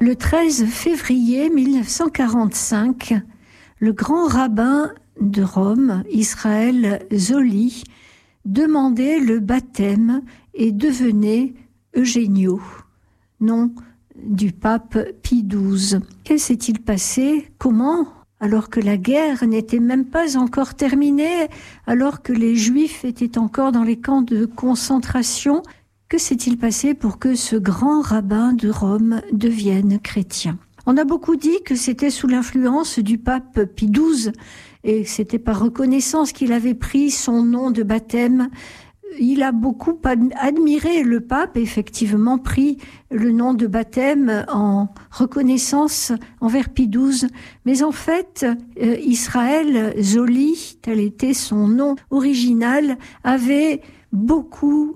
Le 13 février 1945, le grand rabbin de Rome, Israël Zolli, demandait le baptême et devenait Eugenio, nom du pape Pie XII. Que s'est-il passé? Comment? Alors que la guerre n'était même pas encore terminée, alors que les Juifs étaient encore dans les camps de concentration, que s'est-il passé pour que ce grand rabbin de Rome devienne chrétien? On a beaucoup dit que c'était sous l'influence du pape Pie XII et que c'était par reconnaissance qu'il avait pris son nom de baptême. Il a beaucoup admiré le pape, effectivement pris le nom de baptême en reconnaissance envers Pie XII. Mais en fait, Israël Zolli, tel était son nom original, avait beaucoup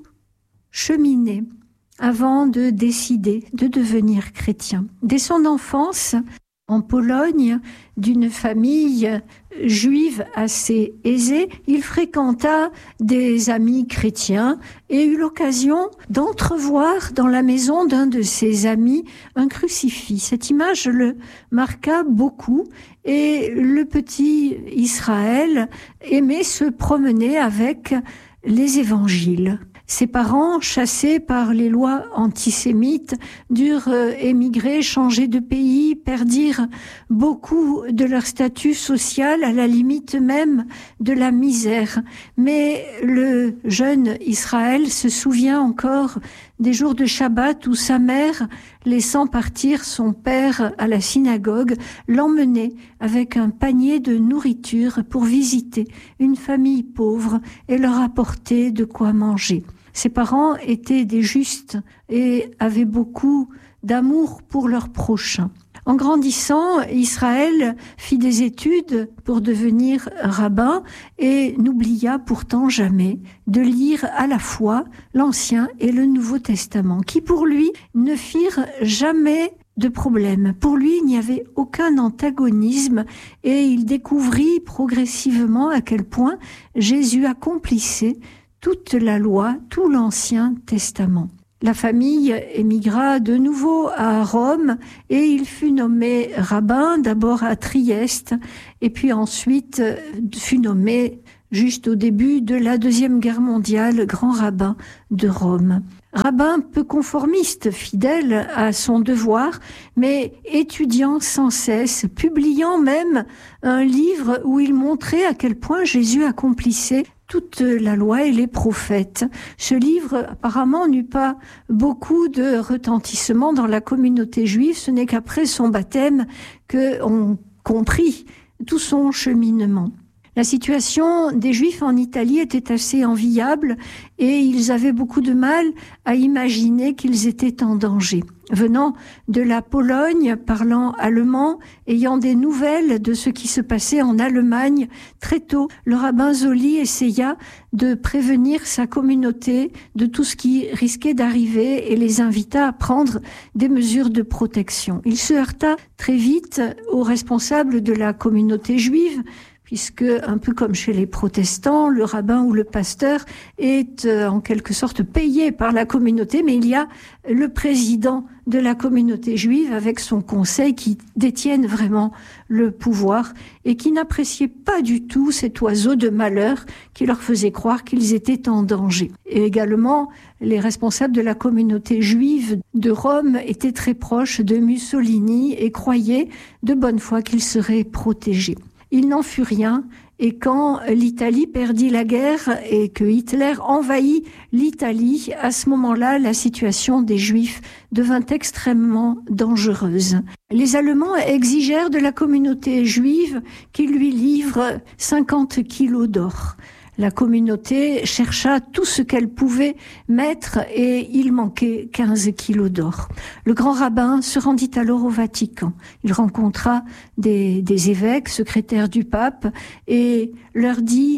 cheminé avant de décider de devenir chrétien. Dès son enfance, en Pologne, d'une famille juive assez aisée, il fréquenta des amis chrétiens et eut l'occasion d'entrevoir dans la maison d'un de ses amis un crucifix. Cette image le marqua beaucoup et le petit Israël aimait se promener avec les évangiles. Ses parents, chassés par les lois antisémites, durent émigrer, changer de pays, perdirent beaucoup de leur statut social, à la limite même de la misère. Mais le jeune Israël se souvient encore des jours de Shabbat où sa mère, laissant partir son père à la synagogue, l'emmenait avec un panier de nourriture pour visiter une famille pauvre et leur apporter de quoi manger. Ses parents étaient des justes et avaient beaucoup d'amour pour leurs prochains. En grandissant, Israël fit des études pour devenir rabbin et n'oublia pourtant jamais de lire à la fois l'Ancien et le Nouveau Testament, qui pour lui ne firent jamais de problème. Pour lui, il n'y avait aucun antagonisme et il découvrit progressivement à quel point Jésus accomplissait toute la loi, tout l'Ancien Testament. La famille émigra de nouveau à Rome et il fut nommé rabbin d'abord à Trieste et puis ensuite fut nommé juste au début de la Deuxième Guerre mondiale grand rabbin de Rome. Rabbin peu conformiste, fidèle à son devoir, mais étudiant sans cesse, publiant même un livre où il montrait à quel point Jésus accomplissait toute la loi et les prophètes. Ce livre, apparemment, n'eut pas beaucoup de retentissement dans la communauté juive. Ce n'est qu'après son baptême qu'on comprit tout son cheminement. La situation des Juifs en Italie était assez enviable et ils avaient beaucoup de mal à imaginer qu'ils étaient en danger. Venant de la Pologne, parlant allemand, ayant des nouvelles de ce qui se passait en Allemagne, très tôt, le rabbin Zolli essaya de prévenir sa communauté de tout ce qui risquait d'arriver et les invita à prendre des mesures de protection. Il se heurta très vite aux responsables de la communauté juive, puisque, un peu comme chez les protestants, le rabbin ou le pasteur est en quelque sorte payé par la communauté, mais il y a le président de la communauté juive avec son conseil qui détiennent vraiment le pouvoir et qui n'appréciait pas du tout cet oiseau de malheur qui leur faisait croire qu'ils étaient en danger. Et également, les responsables de la communauté juive de Rome étaient très proches de Mussolini et croyaient de bonne foi qu'ils seraient protégés. Il n'en fut rien, et quand l'Italie perdit la guerre et que Hitler envahit l'Italie, à ce moment-là, la situation des Juifs devint extrêmement dangereuse. Les Allemands exigèrent de la communauté juive qu'il lui livre 50 kilos d'or. La communauté chercha tout ce qu'elle pouvait mettre et il manquait 15 kilos d'or. Le grand rabbin se rendit alors au Vatican. Il rencontra des évêques, secrétaires du pape et leur dit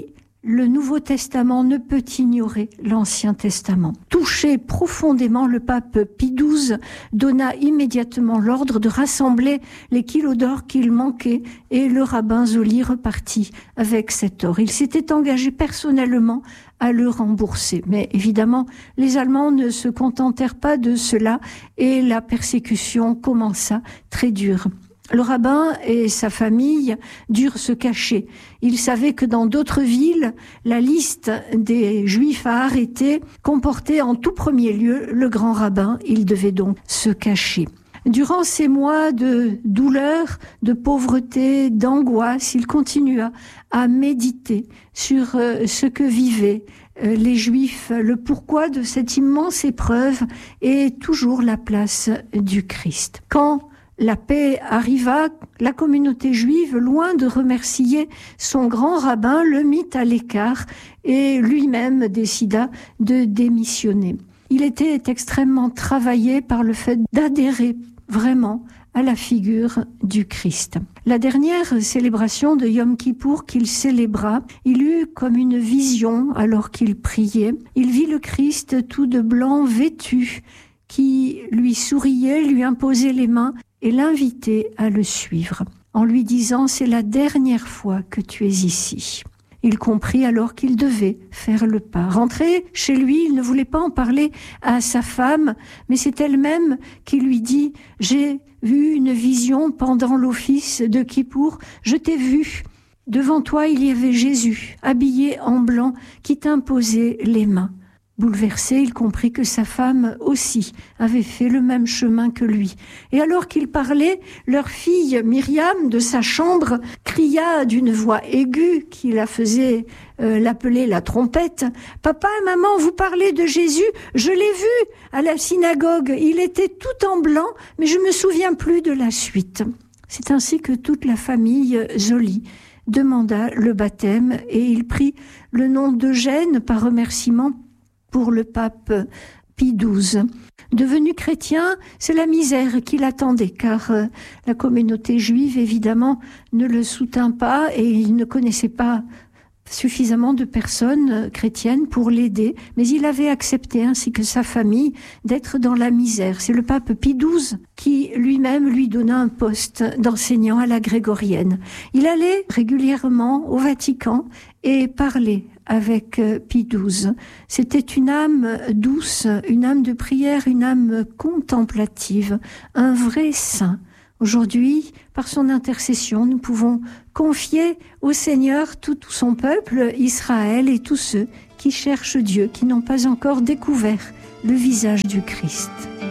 le Nouveau Testament ne peut ignorer l'Ancien Testament. Touché profondément, le pape Pie XII donna immédiatement l'ordre de rassembler les kilos d'or qu'il manquait et le rabbin Zoli repartit avec cet or. Il s'était engagé personnellement à le rembourser. Mais évidemment, les Allemands ne se contentèrent pas de cela et la persécution commença très dure. Le rabbin et sa famille durent se cacher. Ils savaient que dans d'autres villes, la liste des Juifs à arrêter comportait en tout premier lieu le grand rabbin. Il devait donc se cacher. Durant ces mois de douleur, de pauvreté, d'angoisse, il continua à méditer sur ce que vivaient les Juifs, le pourquoi de cette immense épreuve et toujours la place du Christ. Quand la paix arriva, la communauté juive, loin de remercier son grand rabbin, le mit à l'écart et lui-même décida de démissionner. Il était extrêmement travaillé par le fait d'adhérer vraiment à la figure du Christ. La dernière célébration de Yom Kippour qu'il célébra, il eut comme une vision alors qu'il priait. Il vit le Christ tout de blanc vêtu qui lui souriait, lui imposait les mains et l'invitait à le suivre, en lui disant « C'est la dernière fois que tu es ici ». Il comprit alors qu'il devait faire le pas. Rentré chez lui, il ne voulait pas en parler à sa femme, mais c'est elle-même qui lui dit « J'ai vu une vision pendant l'office de Kippour, je t'ai vu. Devant toi, il y avait Jésus, habillé en blanc, qui t'imposait les mains. » Bouleversé, il comprit que sa femme aussi avait fait le même chemin que lui. Et alors qu'il parlait, leur fille Myriam de sa chambre cria d'une voix aiguë qui la faisait l'appeler la trompette. « Papa et maman, vous parlez de Jésus, je l'ai vu à la synagogue. Il était tout en blanc, mais je me souviens plus de la suite. » C'est ainsi que toute la famille Zoli demanda le baptême et il prit le nom d'Eugène par remerciement pour le pape Pie XII. Devenu chrétien, c'est la misère qui l'attendait, car la communauté juive, évidemment, ne le soutint pas et il ne connaissait pas suffisamment de personnes chrétiennes pour l'aider, mais il avait accepté, ainsi que sa famille, d'être dans la misère. C'est le pape Pie XII qui lui-même lui donna un poste d'enseignant à la grégorienne. Il allait régulièrement au Vatican et parlait avec Pie XII. C'était une âme douce, une âme de prière, une âme contemplative, un vrai saint. Aujourd'hui, par son intercession, nous pouvons confier au Seigneur tout son peuple, Israël, et tous ceux qui cherchent Dieu, qui n'ont pas encore découvert le visage du Christ.